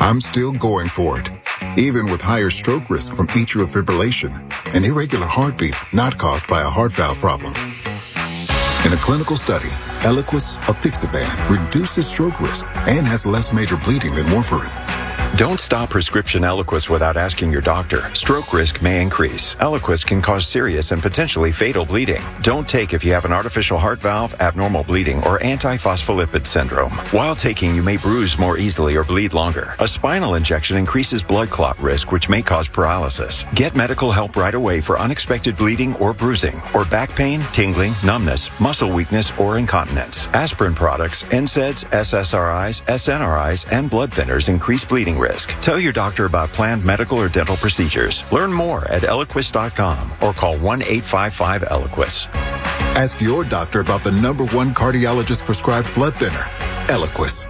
I'm still going for it, even with higher stroke risk from atrial fibrillation, an irregular heartbeat not caused by a heart valve problem. In a clinical study, Eliquis apixaban reduces stroke risk and has less major bleeding than warfarin. Don't stop prescription Eliquis without asking your doctor. Stroke risk may increase. Eliquis can cause serious and potentially fatal bleeding. Don't take if you have an artificial heart valve, abnormal bleeding, or antiphospholipid syndrome. While taking, you may bruise more easily or bleed longer. A spinal injection increases blood clot risk, which may cause paralysis. Get medical help right away for unexpected bleeding or bruising, or back pain, tingling, numbness, muscle weakness, or incontinence. Aspirin products, NSAIDs, SSRIs, SNRIs, and blood thinners increase bleeding risk. Tell your doctor about planned medical or dental procedures. Learn more at Eliquis.com or call 1-855-ELIQUIS. Ask your doctor about the #1 cardiologist-prescribed blood thinner, Eliquis.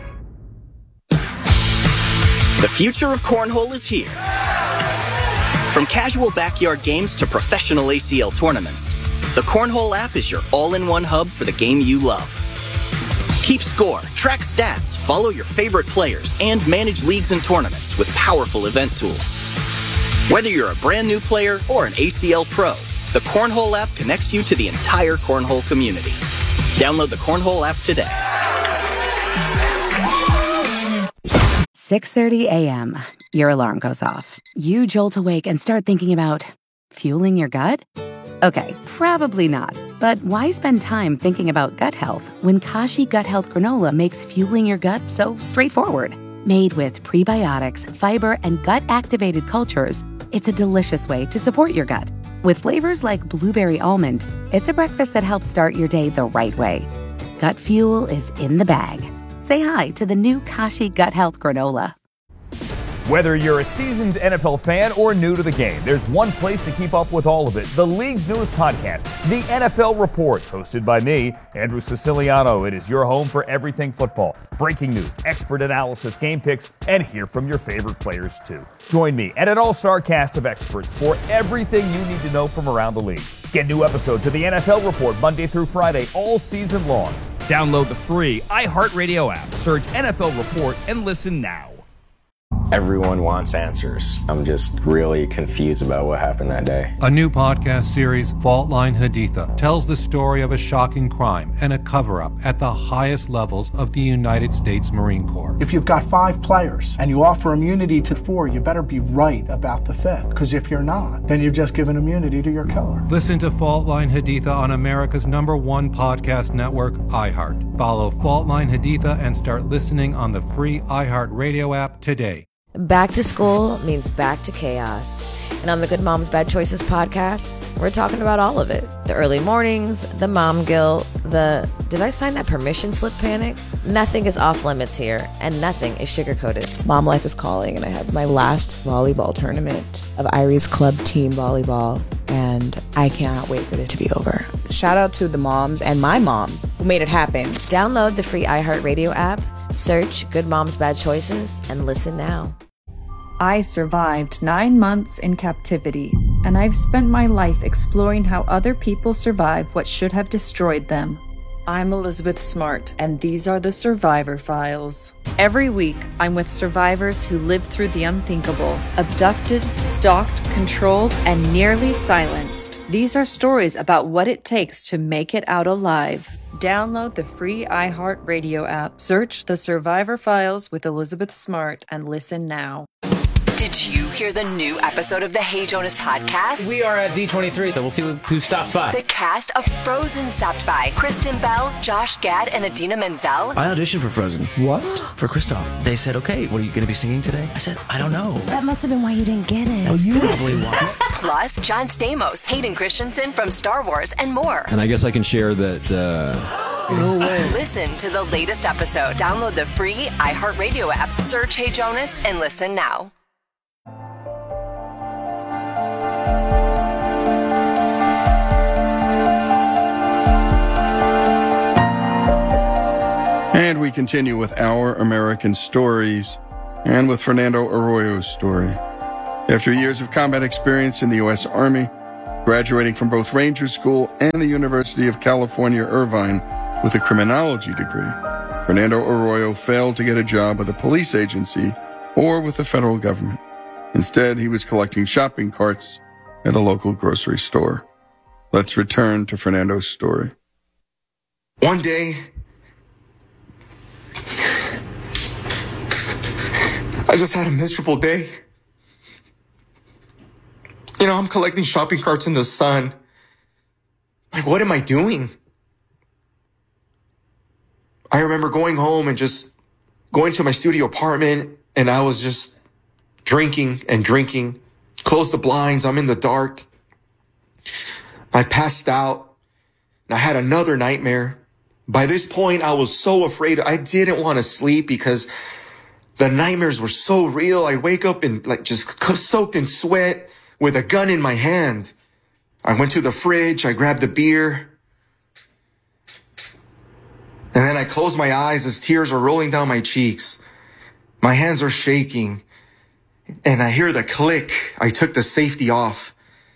The future of cornhole is here. From casual backyard games to professional ACL tournaments, the Cornhole app is your all-in-one hub for the game you love. Keep score, track stats, follow your favorite players, and manage leagues and tournaments with powerful event tools. Whether you're a brand new player or an ACL pro, the Cornhole app connects you to the entire Cornhole community. Download the Cornhole app today. 6:30 a.m. Your alarm goes off. You jolt awake and start thinking about fueling your gut? Okay, probably not. But why spend time thinking about gut health when Kashi Gut Health Granola makes fueling your gut so straightforward? Made with prebiotics, fiber, and gut-activated cultures, it's a delicious way to support your gut. With flavors like blueberry almond, it's a breakfast that helps start your day the right way. Gut fuel is in the bag. Say hi to the new Kashi Gut Health Granola. Whether you're a seasoned NFL fan or new to the game, there's one place to keep up with all of it. The league's newest podcast, The NFL Report, hosted by me, Andrew Siciliano. It is your home for everything football. Breaking news, expert analysis, game picks, and hear from your favorite players too. Join me and an all-star cast of experts for everything you need to know from around the league. Get new episodes of The NFL Report Monday through Friday all season long. Download the free iHeartRadio app, search NFL Report, and listen now. Everyone wants answers. I'm just really confused about what happened that day. A new podcast series, Fault Line Haditha, tells the story of a shocking crime and a cover-up at the highest levels of the United States Marine Corps. If you've got 5 players and you offer immunity to 4, you better be right about the 5th. Because if you're not, then you've just given immunity to your killer. Listen to Fault Line Haditha on America's #1 podcast network, iHeart. Follow Fault Line Haditha and start listening on the free iHeartRadio app today. Back to school means back to chaos. And on the Good Moms Bad Choices podcast, we're talking about all of it. The early mornings, the mom guilt, the did I sign that permission slip panic? Nothing is off limits here, and nothing is sugar-coated. Mom life is calling, and I have my last volleyball tournament of Irie's club team volleyball, and I cannot wait for it to be over. Shout out to the moms and my mom who made it happen. Download the free iHeartRadio app, search Good Moms Bad Choices, and listen now. I survived 9 months in captivity, and I've spent my life exploring how other people survive what should have destroyed them. I'm Elizabeth Smart, and these are the Survivor Files. Every week, I'm with survivors who lived through the unthinkable, abducted, stalked, controlled, and nearly silenced. These are stories about what it takes to make it out alive. Download the free iHeartRadio app, search The Survivor Files with Elizabeth Smart, and listen now. Did you hear the new episode of the Hey Jonas podcast? We are at D23, so we'll see who stops by. The cast of Frozen stopped by. Kristen Bell, Josh Gad, and Idina Menzel. I auditioned for Frozen. What? For Kristoff. They said, okay, what are you going to be singing today? I said, I don't know. That must have been why you didn't get it. That's probably why. Plus, John Stamos, Hayden Christensen from Star Wars, and more. And I guess I can share that... No way. Listen to the latest episode. Download the free iHeartRadio app. Search Hey Jonas and listen now. And we continue with Our American Stories and with Fernando Arroyo's story. After years of combat experience in the U.S. Army, graduating from both Ranger School and the University of California, Irvine, with a criminology degree, Fernando Arroyo failed to get a job with a police agency or with the federal government. Instead, he was collecting shopping carts at a local grocery store. Let's return to Fernando's story. One day, I just had a miserable day. You know, I'm collecting shopping carts in the sun. Like, what am I doing? I remember going home and just going to my studio apartment, and I was just drinking and drinking. Closed the blinds. I'm in the dark. I passed out, and I had another nightmare. By this point, I was so afraid. I didn't want to sleep because the nightmares were so real. I wake up and like just soaked in sweat with a gun in my hand. I went to the fridge. I grabbed a beer. And then I closed my eyes as tears are rolling down my cheeks. My hands are shaking. And I hear the click. I took the safety off.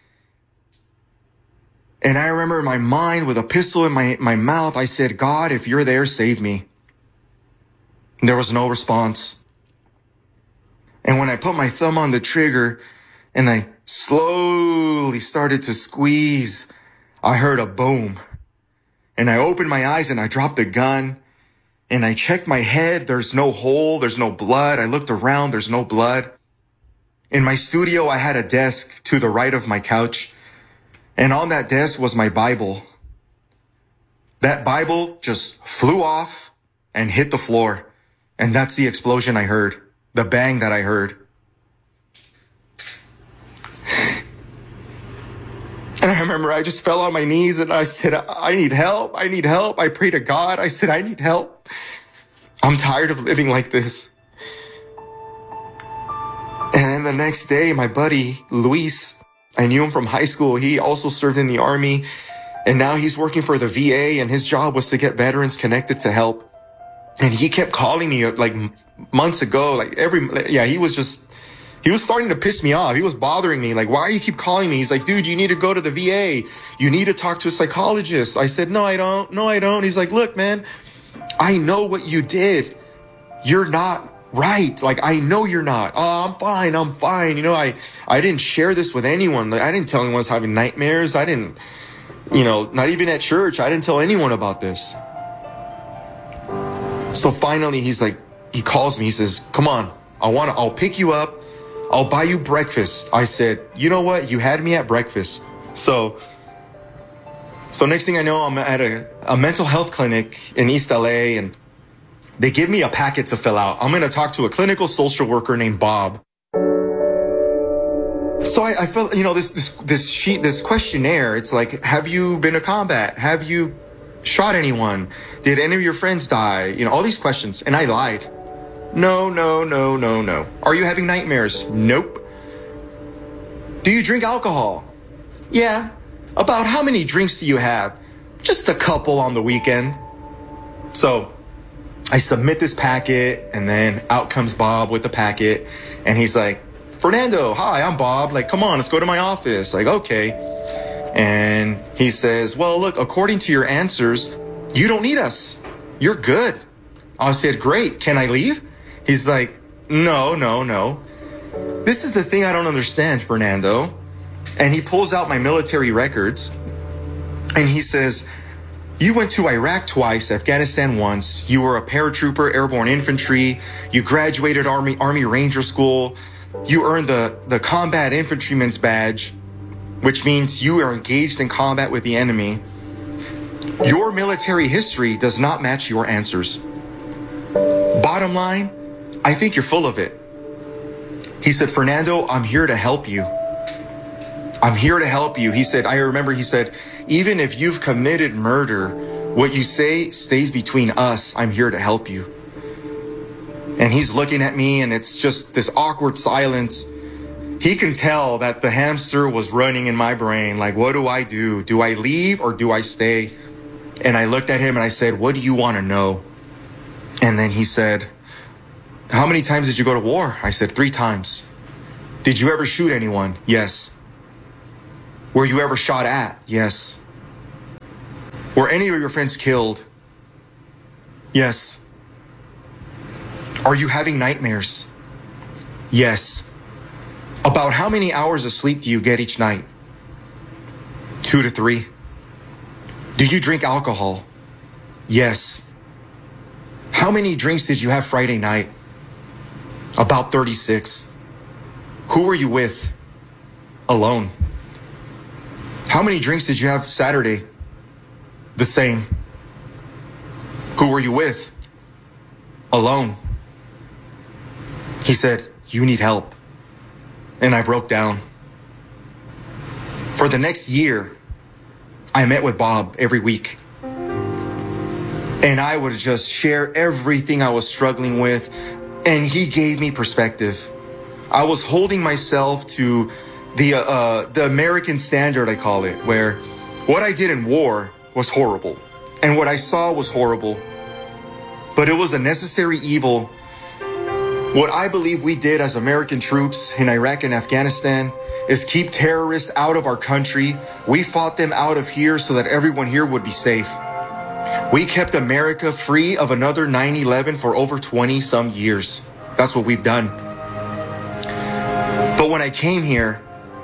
And I remember in my mind with a pistol in my mouth, I said, God, if you're there, save me. And there was no response. And when I put my thumb on the trigger and I slowly started to squeeze, I heard a boom. And I opened my eyes and I dropped the gun and I checked my head. There's no hole. There's no blood. I looked around. There's no blood. In my studio, I had a desk to the right of my couch. And on that desk was my Bible. That Bible just flew off and hit the floor. And that's the explosion I heard. The bang that I heard. And I remember I just fell on my knees and I said, I need help. I need help. I prayed to God. I said, I need help. I'm tired of living like this. And then the next day, my buddy, Luis, I knew him from high school. He also served in the Army. And now he's working for the VA, and his job was to get veterans connected to help. And he kept calling me like months ago, he was starting to piss me off. He was bothering me. Like, why do you keep calling me? He's like, dude, you need to go to the VA. You need to talk to a psychologist. I said, no, I don't. No, I don't. He's like, look, man, I know what you did. You're not right. Like, I know you're not. Oh, I'm fine. You know, I didn't share this with anyone. Like, I didn't tell anyone I was having nightmares. I didn't, not even at church. I didn't tell anyone about this. So finally, he calls me. He says, come on, I'll pick you up. I'll buy you breakfast. I said, you know what? You had me at breakfast. So next thing I know, I'm at a mental health clinic in East LA, and they give me a packet to fill out. I'm going to talk to a clinical social worker named Bob. So I felt, this questionnaire, it's like, have you been to combat? Have you shot anyone? Did any of your friends die? All these questions. And I lied. No. Are you having nightmares? Nope. Do you drink alcohol? Yeah. About how many drinks do you have? Just a couple on the weekend. So I submit this packet, and then out comes Bob with the packet, and he's like, Fernando, hi, I'm Bob. Like, come on, let's go to my office. Like, okay. And he says, well, look, according to your answers, you don't need us. You're good. I said, great. Can I leave? He's like, no. This is the thing I don't understand, Fernando. And he pulls out my military records, and he says, you went to Iraq twice, Afghanistan once. You were a paratrooper, airborne infantry. You graduated Army Ranger School. You earned the combat infantryman's badge, which means you are engaged in combat with the enemy. Your military history does not match your answers. Bottom line, I think you're full of it. He said, Fernando, I'm here to help you. I'm here to help you. He said, even if you've committed murder, what you say stays between us. I'm here to help you. And he's looking at me, and it's just this awkward silence. He can tell that the hamster was running in my brain. Like, what do I do? Do I leave or do I stay? And I looked at him and I said, what do you want to know? And then he said, how many times did you go to war? I said, 3 times. Did you ever shoot anyone? Yes. Were you ever shot at? Yes. Were any of your friends killed? Yes. Are you having nightmares? Yes. About how many hours of sleep do you get each night? 2 to 3. Do you drink alcohol? Yes. How many drinks did you have Friday night? About 36. Who were you with? Alone. How many drinks did you have Saturday? The same. Who were you with? Alone. He said, you need help. And I broke down. For the next year, I met with Bob every week. And I would just share everything I was struggling with. And he gave me perspective. I was holding myself to the American standard, I call it, where what I did in war was horrible. And what I saw was horrible. But it was a necessary evil. What I believe we did as American troops in Iraq and Afghanistan is keep terrorists out of our country. We fought them out of here so that everyone here would be safe. We kept America free of another 9/11 for over 20 some years. That's what we've done. But when I came here,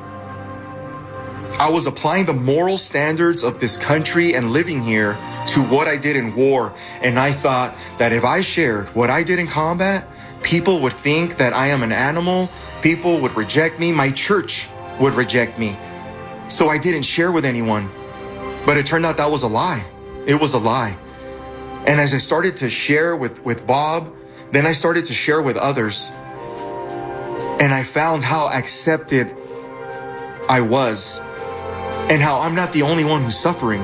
I was applying the moral standards of this country and living here to what I did in war. And I thought that if I shared what I did in combat, people would think that I am an animal. People would reject me. My church would reject me. So I didn't share with anyone. But it turned out that was a lie. It was a lie. And as I started to share with Bob, then I started to share with others. And I found how accepted I was and how I'm not the only one who's suffering.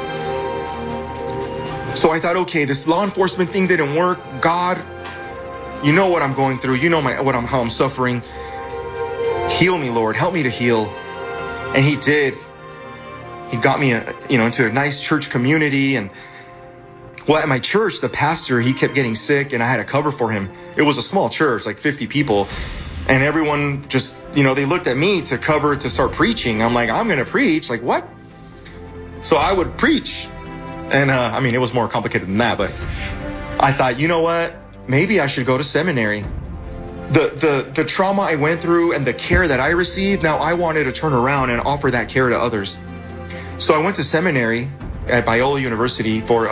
So I thought, okay, this law enforcement thing didn't work. God, you know what I'm going through. You know how I'm suffering. Heal me, Lord. Help me to heal. And he did. He got me, into a nice church community. And well, at my church, the pastor, he kept getting sick and I had to cover for him. It was a small church, like 50 people. And everyone just, they looked at me to cover, to start preaching. I'm like, I'm going to preach. Like, what? So I would preach. And, it was more complicated than that. But I thought, you know what? Maybe I should go to seminary. The trauma I went through and the care that I received, now I wanted to turn around and offer that care to others. So I went to seminary at Biola University for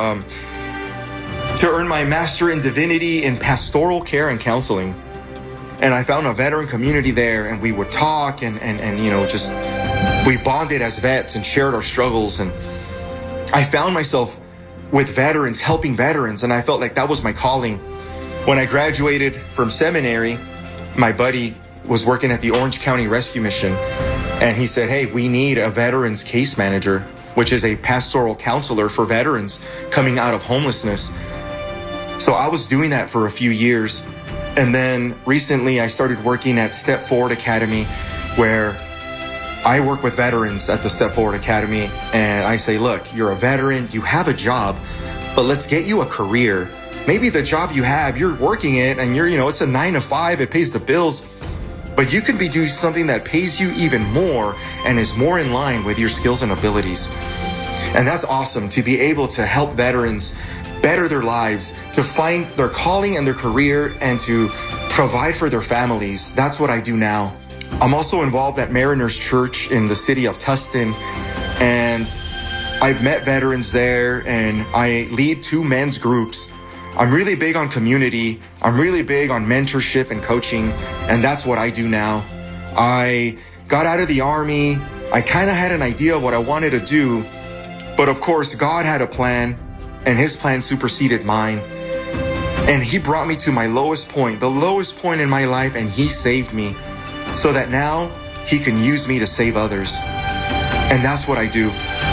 to earn my master in divinity in pastoral care and counseling. And I found a veteran community there, and we would talk and just we bonded as vets and shared our struggles. And I found myself with veterans, helping veterans, and I felt like that was my calling. When I graduated from seminary, my buddy was working at the Orange County Rescue Mission, and he said, hey, we need a veterans case manager, which is a pastoral counselor for veterans coming out of homelessness. So I was doing that for a few years. And then recently I started working at Step Forward Academy, where I work with veterans at the Step Forward Academy. And I say, look, you're a veteran, you have a job, but let's get you a career. Maybe the job you have, you're working it and it's a 9 to 5, it pays the bills, but you could be doing something that pays you even more and is more in line with your skills and abilities. And that's awesome, to be able to help veterans better their lives, to find their calling and their career, and to provide for their families. That's what I do now. I'm also involved at Mariners Church in the city of Tustin, and I've met veterans there, and I lead 2 men's groups. I'm really big on community. I'm really big on mentorship and coaching, and that's what I do now. I got out of the Army. I kind of had an idea of what I wanted to do, but of course, God had a plan, and his plan superseded mine. And he brought me to my lowest point, the lowest point in my life, and he saved me so that now he can use me to save others. And that's what I do.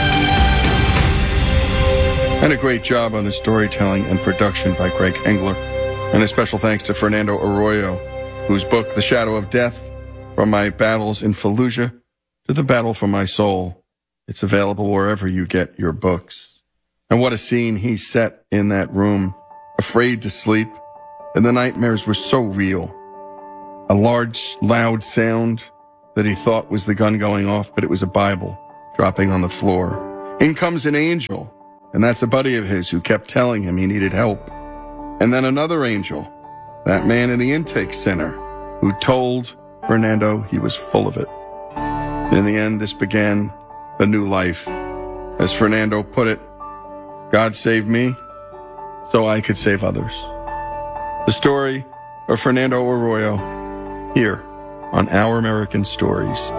And a great job on the storytelling and production by Greg Engler. And a special thanks to Fernando Arroyo, whose book, The Shadow of Death, From My Battles in Fallujah to the Battle for My Soul. It's available wherever you get your books. And what a scene he set in that room, afraid to sleep, and the nightmares were so real. A large, loud sound that he thought was the gun going off, but it was a Bible dropping on the floor. In comes an angel, and that's a buddy of his who kept telling him he needed help. And then another angel, that man in the intake center, who told Fernando he was full of it. In the end, this began a new life. As Fernando put it, God saved me so I could save others. The story of Fernando Arroyo, here on Our American Stories.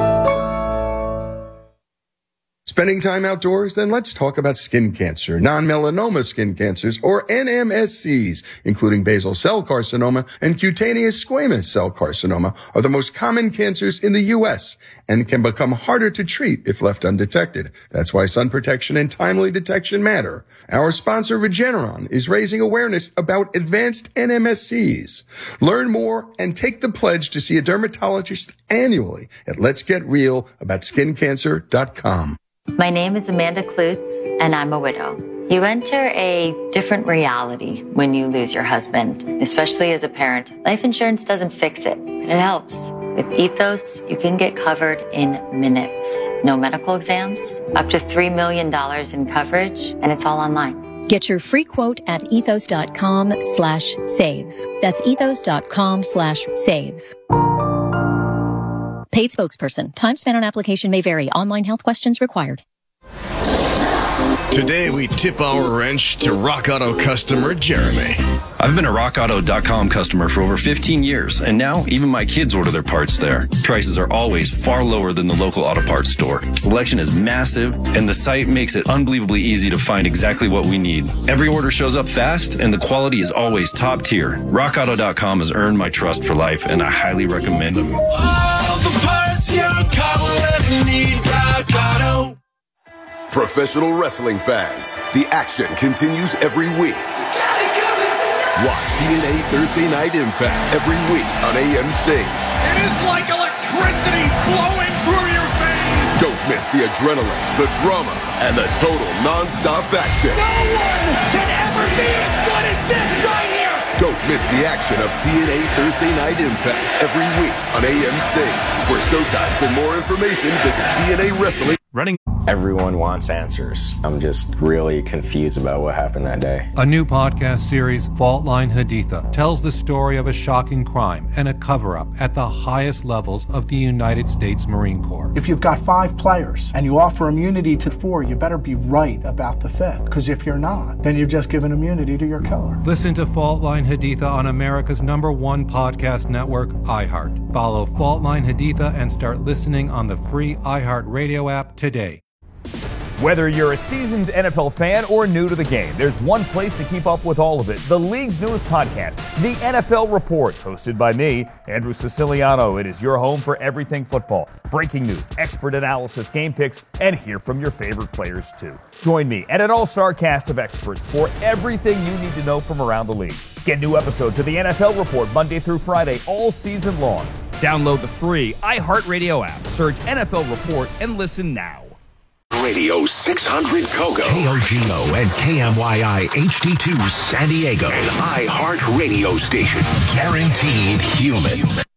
Spending time outdoors? Then let's talk about skin cancer. Non-melanoma skin cancers, or NMSCs, including basal cell carcinoma and cutaneous squamous cell carcinoma, are the most common cancers in the U.S. and can become harder to treat if left undetected. That's why sun protection and timely detection matter. Our sponsor, Regeneron, is raising awareness about advanced NMSCs. Learn more and take the pledge to see a dermatologist annually at letsgetrealaboutSkinCancer.com. My name is Amanda Klutz, and I'm a widow. You enter a different reality when you lose your husband, especially as a parent. Life insurance doesn't fix it, but it helps. With Ethos, you can get covered in minutes. No medical exams, up to $3 million in coverage, and it's all online. Get your free quote at ethos.com/save. That's ethos.com/save. Paid spokesperson. Time spent on application may vary. Online health questions required. Today, we tip our wrench to Rock Auto customer Jeremy. I've been a RockAuto.com customer for over 15 years, and now even my kids order their parts there. Prices are always far lower than the local auto parts store. Selection is massive, and the site makes it unbelievably easy to find exactly what we need. Every order shows up fast, and the quality is always top tier. RockAuto.com has earned my trust for life, and I highly recommend them. All the parts your car will ever need, Rock Auto. Professional wrestling fans, the action continues every week. Watch TNA Thursday Night Impact every week on AMC. It is like electricity flowing through your veins. Don't miss the adrenaline, the drama, and the total non-stop action. No one can ever be as good as this right here. Don't miss the action of TNA Thursday Night Impact every week on AMC. For showtimes and more information, visit TNA Wrestling. Everyone wants answers. I'm just really confused about what happened that day. A new podcast series, Fault Line Haditha, tells the story of a shocking crime and a cover-up at the highest levels of the United States Marine Corps. If you've got 5 players and you offer immunity to 4, you better be right about the 5th. Because if you're not, then you've just given immunity to your killer. Listen to Fault Line Haditha on America's #1 podcast network, iHeart. Follow Fault Line Haditha and start listening on the free iHeart Radio app today. Whether you're a seasoned NFL fan or new to the game, there's one place to keep up with all of it. The league's newest podcast, The NFL Report, hosted by me, Andrew Siciliano. It is your home for everything football. Breaking news, expert analysis, game picks, and hear from your favorite players too. Join me and an all-star cast of experts for everything you need to know from around the league. Get new episodes of The NFL Report Monday through Friday all season long. Download the free iHeartRadio app. Search NFL Report and listen now. Radio 600 Kogo, KOGO, and KMYI HD2 San Diego, an iHeart radio station. Guaranteed human.